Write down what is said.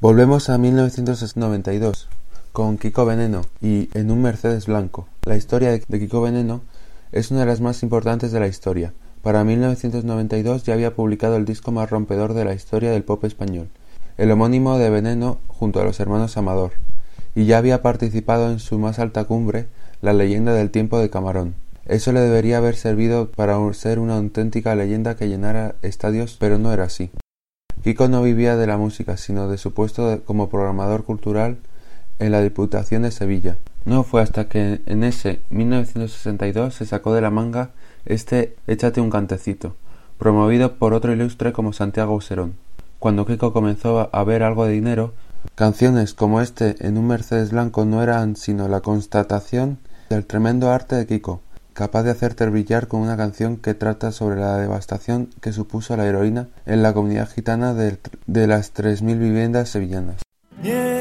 Volvemos a 1992 con Kiko Veneno y En un Mercedes blanco. La historia de Kiko Veneno es una de las más importantes de la historia. Para 1992 ya había publicado el disco más rompedor de la historia del pop español, el homónimo de Veneno junto a los hermanos Amador, y ya había participado en su más alta cumbre, La leyenda del tiempo de Camarón. Eso le debería haber servido para ser una auténtica leyenda que llenara estadios, pero no era así. Kiko no vivía de la música, sino de su puesto como programador cultural en la Diputación de Sevilla. No fue hasta que en ese 1962 se sacó de la manga este Échate un cantecito, promovido por otro ilustre como Santiago Serón. Cuando Kiko comenzó a ver algo de dinero, canciones como En un Mercedes blanco no eran sino la constatación del tremendo arte de Kiko, capaz de hacerte brillar con una canción que trata sobre la devastación que supuso la heroína en la comunidad gitana de las 3.000 viviendas sevillanas.